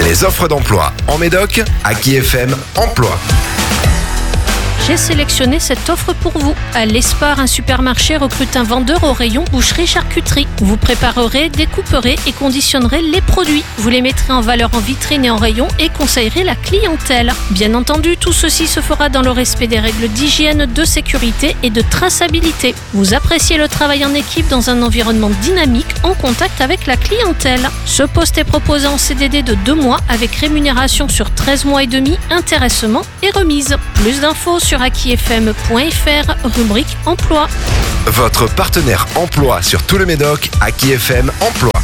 Les offres d'emploi en Médoc, Aki FM Emploi. J'ai sélectionné cette offre pour vous. À l'Espar, un supermarché recrute un vendeur au rayon boucherie-charcuterie. Vous préparerez, découperez et conditionnerez les produits. Vous les mettrez en valeur en vitrine et en rayon et conseillerez la clientèle. Bien entendu, tout ceci se fera dans le respect des règles d'hygiène, de sécurité et de traçabilité. Vous appréciez le travail en équipe dans un environnement dynamique en contact avec la clientèle. Ce poste est proposé en CDD de 2 mois avec rémunération sur 13 mois et demi, intéressement et remise. Plus d'infos sur akifm.fr, rubrique emploi. Votre partenaire emploi sur tout le Médoc, Aki FM Emploi.